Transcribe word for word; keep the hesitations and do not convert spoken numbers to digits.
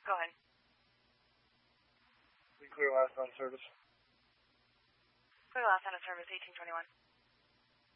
Go ahead. We clear last on service. Clear last on a service, eighteen twenty-one.